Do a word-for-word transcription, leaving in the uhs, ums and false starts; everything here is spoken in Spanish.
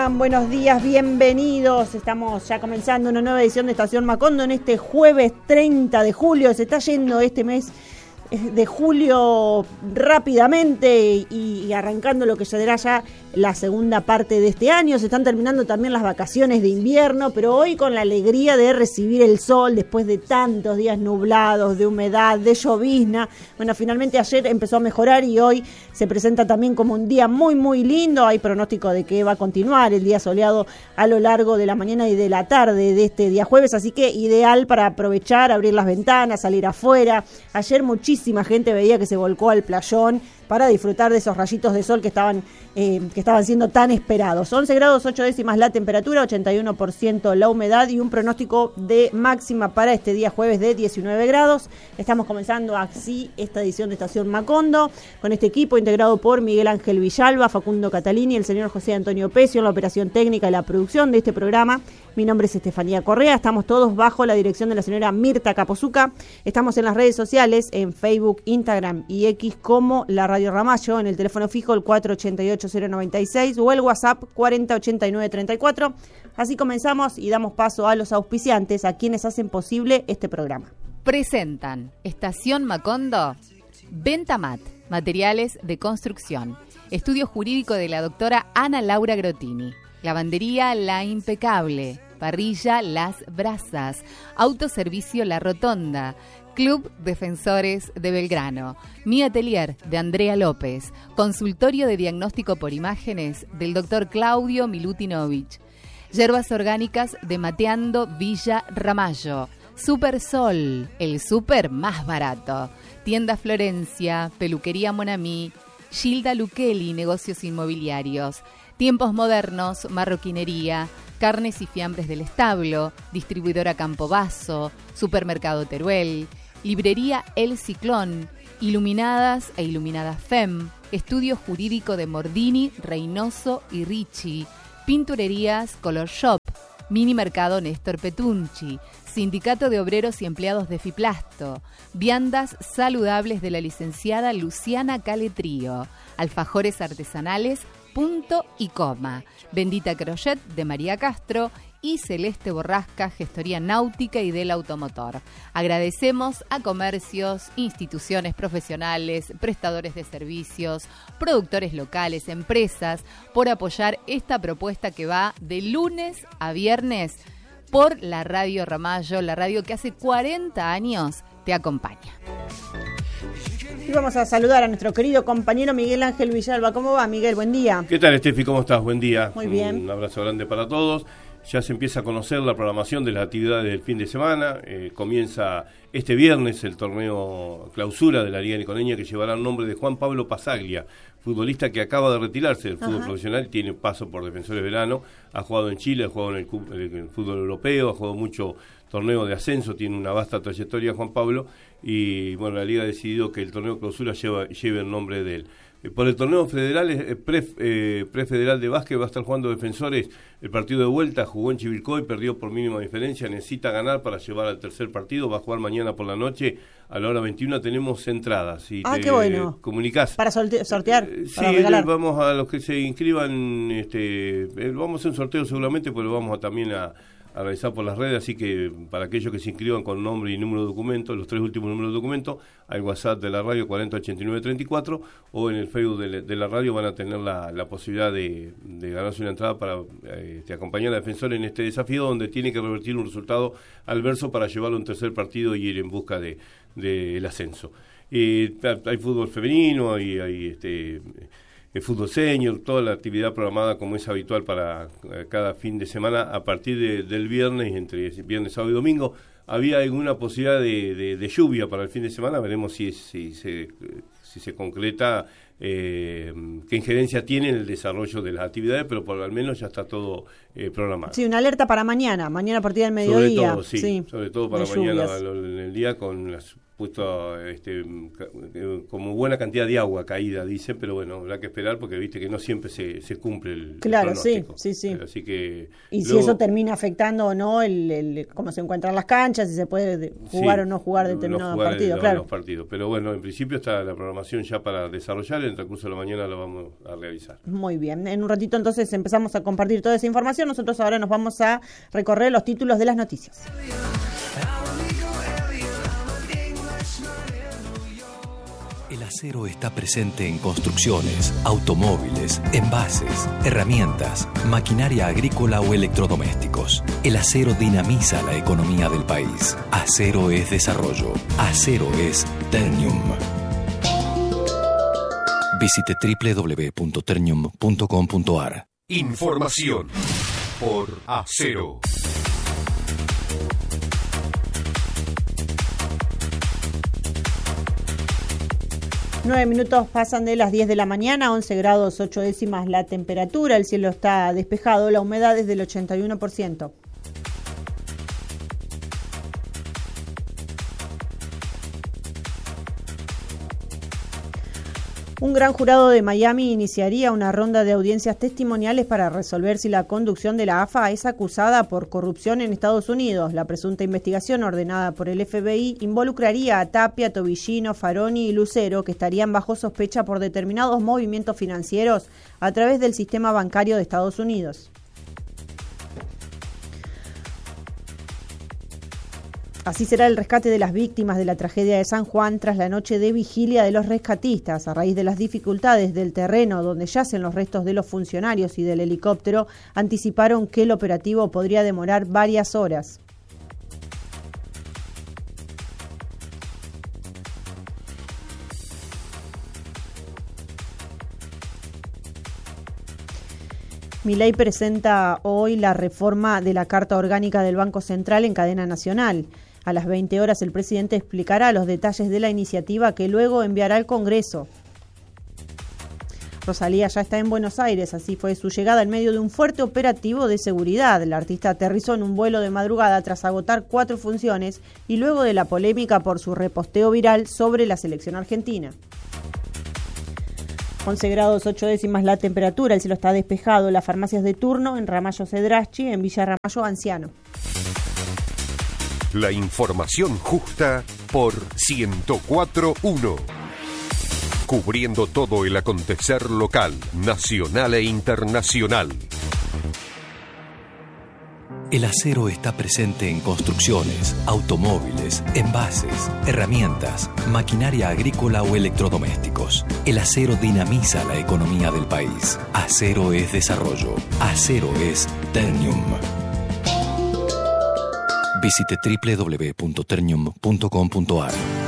están? Buenos días, bienvenidos. Estamos ya comenzando una nueva edición de Estación Macondo en este jueves treinta de julio. Se está yendo este mes de julio rápidamente y, y arrancando lo que será ya la segunda parte de este año. Se están terminando también las vacaciones de invierno, pero hoy con la alegría de recibir el sol después de tantos días nublados, de humedad, de llovizna. Bueno, finalmente ayer empezó a mejorar y hoy se presenta también como un día muy muy lindo. Hay pronóstico de que va a continuar el día soleado a lo largo de la mañana y de la tarde de este día jueves, así que ideal para aprovechar, abrir las ventanas, salir afuera. Ayer muchísima gente veía que se volcó al playón para disfrutar de esos rayitos de sol que estaban eh, que estaban siendo tan esperados. once grados ocho décimas la temperatura, ochenta y uno por ciento la humedad y un pronóstico de máxima para este día jueves de diecinueve grados. Estamos comenzando así esta edición de Estación Macondo con este equipo integrado por Miguel Ángel Villalba, Facundo Catalini, el señor José Antonio Pecio en la operación técnica y la producción de este programa. Mi nombre es Estefanía Correa, estamos todos bajo la dirección de la señora Mirta Capozuca. Estamos en las redes sociales, en Facebook, Instagram y X como La Radio Ramallo, en el teléfono fijo el cuatro ochenta y ocho cero noventa y seis o el WhatsApp cuarenta ochenta y nueve treinta y cuatro. Así comenzamos y damos paso a los auspiciantes, a quienes hacen posible este programa. Presentan Estación Macondo, Ventamat, materiales de construcción, estudio jurídico de la doctora Ana Laura Grotini, lavandería La Impecable, parrilla Las Brasas, autoservicio La Rotonda, Club Defensores de Belgrano, Mi Atelier de Andrea López, consultorio de diagnóstico por imágenes del doctor Claudio Milutinovich, yerbas orgánicas de Mateando Villa Ramallo, Super Sol, el súper más barato, tienda Florencia, peluquería Monamí, Gilda Luqueli, negocios inmobiliarios, Tiempos Modernos, marroquinería, carnes y fiambres del establo, distribuidora Campobasso, supermercado Teruel, librería El Ciclón, iluminadas e iluminadas F E M, estudio jurídico de Mordini, Reynoso y Ricci, pinturerías Color Shop, mini mercado Néstor Petunchi, sindicato de obreros y empleados de Fiplasto, viandas saludables de la licenciada Luciana Caletrío, alfajores artesanales Punto y Coma, Bendita Crochet de María Castro y Celeste Borrasca, gestoría náutica y del automotor. Agradecemos a comercios, instituciones profesionales, prestadores de servicios, productores locales, empresas, por apoyar esta propuesta que va de lunes a viernes por la Radio Ramallo, la radio que hace cuarenta años te acompaña. Y vamos a saludar a nuestro querido compañero Miguel Ángel Villalba. ¿Cómo va, Miguel? Buen día. ¿Qué tal, Estefi? ¿Cómo estás? Buen día. Muy bien. Un abrazo grande para todos. Ya se empieza a conocer la programación de las actividades del fin de semana. Eh, comienza este viernes el torneo clausura de la Liga Nicoleña, que llevará el nombre de Juan Pablo Pasaglia, futbolista que acaba de retirarse del fútbol Ajá. profesional, tiene paso por Defensores Belgrano, ha jugado en Chile, ha jugado en el, en el fútbol europeo, ha jugado mucho torneo de ascenso, tiene una vasta trayectoria Juan Pablo, y bueno, la Liga ha decidido que el torneo clausura lleva, lleve el nombre de él. Por el torneo federal, eh, pre, eh, prefederal de básquet va a estar jugando Defensores el partido de vuelta, jugó en Chivilcoy, perdió por mínima diferencia, necesita ganar para llevar al tercer partido, va a jugar mañana por la noche, a la hora veintiuna tenemos entradas. Si ah, te qué bueno. Comunicás. Para sorte- sortear, eh, para sí, regalar. Vamos a los que se inscriban, este, eh, vamos a hacer un sorteo seguramente, pero vamos a, también a... a realizar por las redes, así que para aquellos que se inscriban con nombre y número de documento, los tres últimos números de documento, al WhatsApp de la radio cuarenta ochenta y nueve treinta y cuatro o en el Facebook de, de la radio van a tener la, la posibilidad de, de ganarse una entrada para eh, te acompañar a Defensor en este desafío donde tiene que revertir un resultado adverso para llevarlo a un tercer partido y ir en busca de, de el ascenso. Eh, hay fútbol femenino, hay, hay este el fútbol senior, toda la actividad programada como es habitual para eh, cada fin de semana a partir de, del viernes, entre viernes, sábado y domingo. Había alguna posibilidad de, de, de lluvia para el fin de semana, veremos si, si, se, si se concreta, eh, qué injerencia tiene en el desarrollo de las actividades, pero por al menos ya está todo eh, programado. Sí, una alerta para mañana, mañana a partir del mediodía. Sobre todo, sí, sí, sobre todo para mañana en el día con las puesto este, como buena cantidad de agua caída, dicen, pero bueno, habrá que esperar porque viste que no siempre se, se cumple el, claro, el pronóstico. sí, sí, sí. Así que y luego, si eso termina afectando o no el, el cómo se encuentran las canchas, si se puede jugar sí, o no jugar determinado no jugar partido, el, claro. Los partidos. Pero bueno, en principio está la programación ya para desarrollar en el transcurso de la mañana lo vamos a realizar. Muy bien, en un ratito entonces empezamos a compartir toda esa información. Nosotros ahora nos vamos a recorrer los títulos de las noticias. El acero está presente en construcciones, automóviles, envases, herramientas, maquinaria agrícola o electrodomésticos. El acero dinamiza la economía del país. Acero es desarrollo. Acero es Ternium. Visite doble u doble u doble u punto ternium punto com punto a r. Información por Acero. Nueve minutos pasan de las diez de la mañana, once grados ocho décimas la temperatura, el cielo está despejado, la humedad es del ochenta y uno por ciento. Un gran jurado de Miami iniciaría una ronda de audiencias testimoniales para resolver si la conducción de la A F A es acusada por corrupción en Estados Unidos. La presunta investigación ordenada por el F B I involucraría a Tapia, Tobillino, Faroni y Lucero, que estarían bajo sospecha por determinados movimientos financieros a través del sistema bancario de Estados Unidos. Así será el rescate de las víctimas de la tragedia de San Juan tras la noche de vigilia de los rescatistas. A raíz de las dificultades del terreno donde yacen los restos de los funcionarios y del helicóptero, anticiparon que el operativo podría demorar varias horas. Milei presenta hoy la reforma de la Carta Orgánica del Banco Central en cadena nacional. A las veinte horas el presidente explicará los detalles de la iniciativa que luego enviará al Congreso. Rosalía ya está en Buenos Aires, así fue su llegada en medio de un fuerte operativo de seguridad. La artista aterrizó en un vuelo de madrugada tras agotar cuatro funciones y luego de la polémica por su reposteo viral sobre la selección argentina. once grados ocho décimas la temperatura, el cielo está despejado. Las farmacias de turno en Ramallo Cedraschi, en Villa Ramallo Anciano. La información justa por ciento cuatro punto uno. Cubriendo todo el acontecer local, nacional e internacional. El acero está presente en construcciones, automóviles, envases, herramientas, maquinaria agrícola o electrodomésticos. El acero dinamiza la economía del país. Acero es desarrollo. Acero es Ternium. Visite doble u doble u doble u punto ternium punto com punto a r.